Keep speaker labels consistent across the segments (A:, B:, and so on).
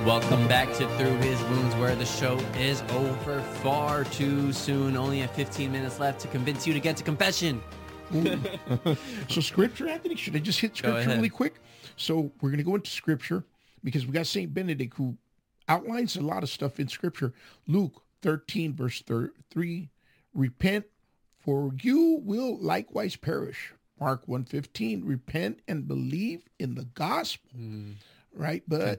A: Welcome back to Through His Wounds, where the show is over far too soon. Only have 15 minutes left to convince you to get to confession.
B: So scripture, Anthony, should I just hit scripture really quick? So we're going to go into scripture because we got St. Benedict who outlines a lot of stuff in scripture. Luke 13, verse 3, repent, for you will likewise perish. Mark 1:15, repent and believe in the gospel. Right? But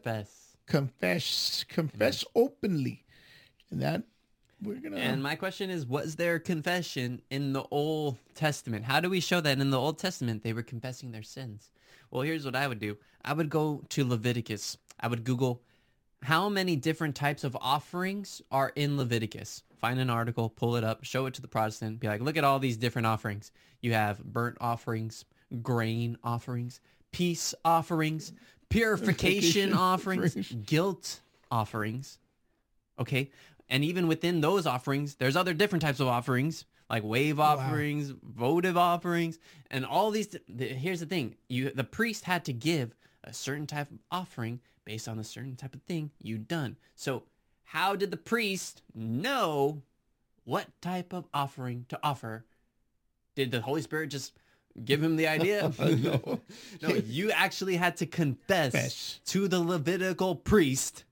B: confess openly. And that we're going to...
A: And my question is, was there confession in the Old Testament? How do we show that in the Old Testament they were confessing their sins? Well, here's what I would do. I would go to Leviticus. I would Google how many different types of offerings are in Leviticus. Find an article, pull it up, show it to the Protestant. Be like, look at all these different offerings. You have burnt offerings, grain offerings, peace offerings, purification offerings, guilt offerings. Okay? And even within those offerings, there's other different types of offerings, like wave offerings, votive offerings, and all these. Here's the thing. The priest had to give a certain type of offering based on a certain type of thing you'd done. So how did the priest know what type of offering to offer? Did the Holy Spirit just give him the idea? No, you actually had to confess to the Levitical priest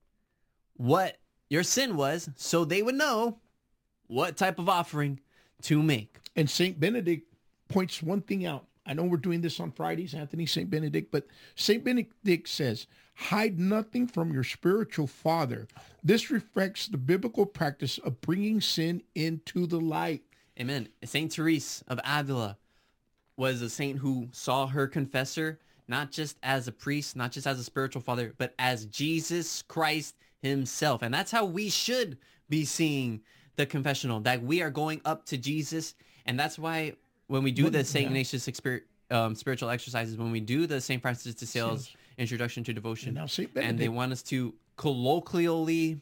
A: what your sin was, so they would know what type of offering to make.
B: And St. Benedict points one thing out. I know we're doing this on Fridays, Anthony, St. Benedict, but St. Benedict says, hide nothing from your spiritual father. This reflects the biblical practice of bringing sin into the light.
A: Amen. St. Therese of Avila was a saint who saw her confessor not just as a priest, not just as a spiritual father, but as Jesus Christ himself. And that's how we should be seeing the confessional, that we are going up to Jesus. And that's why when we do the St. Ignatius spiritual exercises, when we do the St. Francis de Sales Introduction to Devotion, and they want us to colloquially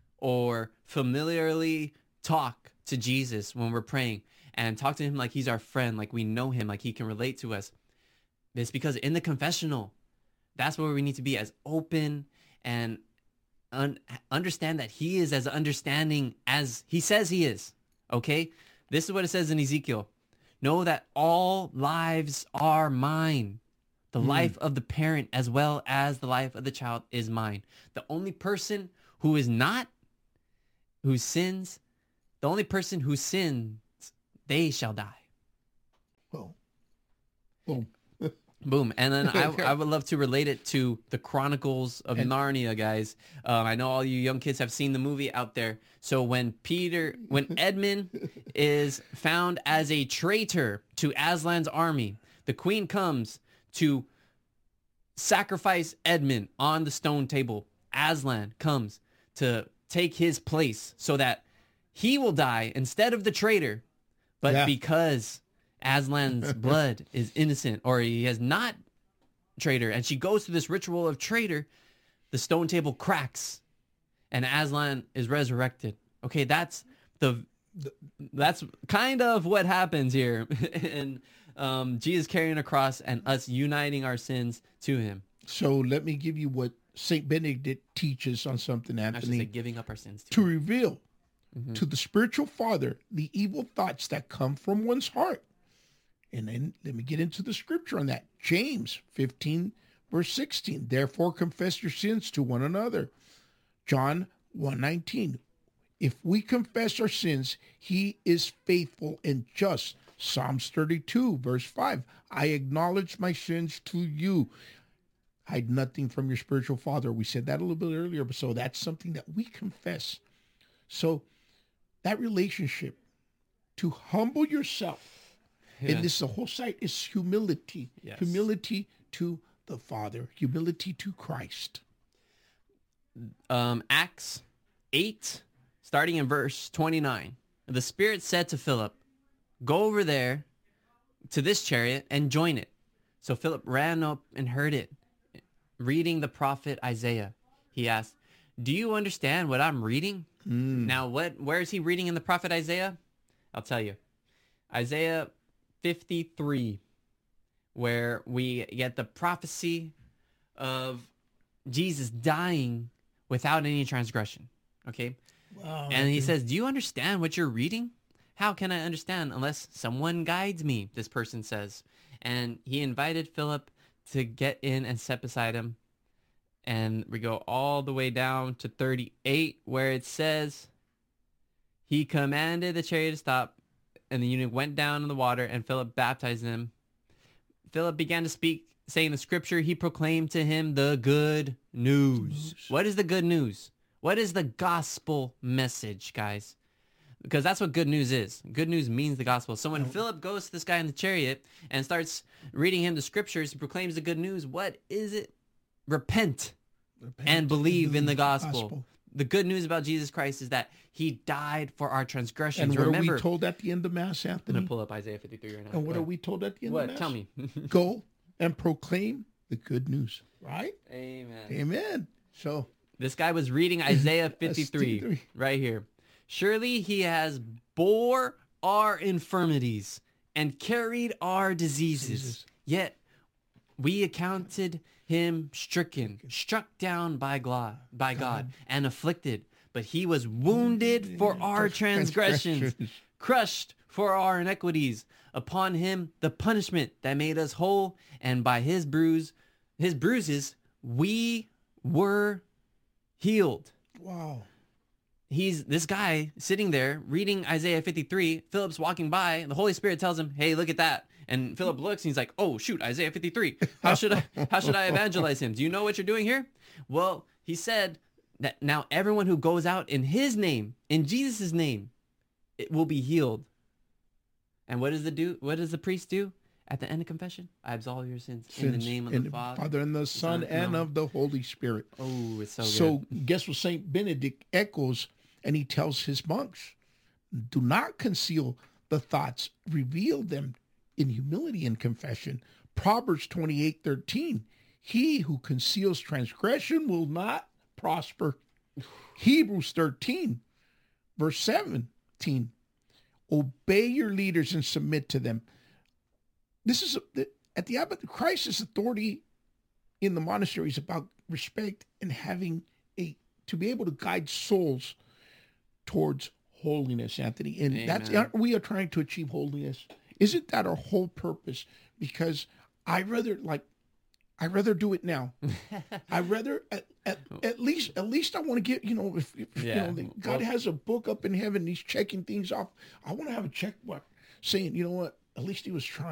A: or familiarly talk to Jesus when we're praying and talk to him like he's our friend, like we know him, like he can relate to us. It's because in the confessional, that's where we need to be, as open and understand that he is as understanding as he says he is. Okay? This is what it says in Ezekiel. Know that all lives are mine. The life of the parent as well as the life of the child is mine. The only person who is not, who sins, the only person who sins, they shall die.
B: Well, boom.
A: Boom. And then I would love to relate it to the Chronicles of Narnia, guys. I know all you young kids have seen the movie out there. So when Edmund is found as a traitor to Aslan's army, the queen comes to sacrifice Edmund on the stone table. Aslan comes to take his place so that he will die instead of the traitor. But because Aslan's blood is innocent, or he has not traitor, and she goes through this ritual of traitor, the stone table cracks and Aslan is resurrected. Okay, that's kind of what happens here. And Jesus carrying a cross and us uniting our sins to him.
B: So let me give you what St. Benedict teaches on something, Anthony.
A: I should say giving up our sins
B: to reveal to the spiritual father the evil thoughts that come from one's heart. And then let me get into the scripture on that. James 15, verse 16. Therefore confess your sins to one another. John 1:19. If we confess our sins, he is faithful and just. Psalms 32, verse 5. I acknowledge my sins to you. Hide nothing from your spiritual father. We said that a little bit earlier, but so that's something that we confess. So that relationship, to humble yourself, and this, the whole site is humility. Yes. Humility to the Father. Humility to Christ.
A: Acts 8, starting in verse 29. The Spirit said to Philip, go over there to this chariot and join it. So Philip ran up and heard it. Reading the prophet Isaiah, he asked, do you understand what I'm reading? Now, where is he reading in the prophet Isaiah? I'll tell you. Isaiah 53, where we get the prophecy of Jesus dying without any transgression. Okay.
B: Wow.
A: And he says, do you understand what you're reading? How can I understand unless someone guides me? This person says. And he invited Philip to get in and sit beside him. And we go all the way down to 38 where it says, he commanded the chariot to stop, and the eunuch went down in the water, and Philip baptized him. Philip began to speak, saying the scripture. He proclaimed to him the good news. What is the good news? What is the gospel message, guys? Because that's what good news is. Good news means the gospel. So when Philip goes to this guy in the chariot and starts reading him the scriptures, he proclaims the good news. What is it? Repent and believe in the gospel. The good news about Jesus Christ is that he died for our transgressions.
B: And what
A: Remember,
B: are we told at the end of Mass,
A: I'm
B: Anthony?
A: going to pull up Isaiah 53 right now.
B: And what are we told at the end
A: What?
B: of Mass?
A: Tell me.
B: Go and proclaim the good news, right?
A: Amen.
B: Amen. So
A: This guy was reading Isaiah 53
B: 53.
A: right here. Surely he has bore our infirmities and carried our diseases. Yet we accounted him stricken, struck down by God, and afflicted. But he was wounded for our transgressions, crushed for our iniquities. Upon him the punishment that made us whole, and by his bruises we were healed.
B: wow.
A: He's this guy sitting there reading Isaiah 53. Philip's walking by, and the Holy Spirit tells him, "Hey, look at that." And Philip looks, and he's like, "Oh shoot, Isaiah 53. How should I evangelize him? Do you know what you're doing here?" Well, he said that now everyone who goes out in his name, in Jesus' name, it will be healed. And what does the priest do at the end of confession? I absolve your sins in the name of the Father
B: and the Son, and of the Holy Spirit.
A: Oh, it's so
B: So
A: good.
B: guess what Saint Benedict echoes, and he tells his monks, do not conceal the thoughts, reveal them in humility and confession. Proverbs 28:13, he who conceals transgression will not prosper. Hebrews 13, verse 17, obey your leaders and submit to them. This is at the abbot. Christ's authority in the monastery is about respect and having to be able to guide souls towards holiness, Anthony. And
A: Amen.
B: we are trying to achieve holiness. Isn't that our whole purpose? Because I rather do it now. I rather at least I want to get, if God has a book up in heaven, he's checking things off. I want to have a check mark saying, at least he was trying.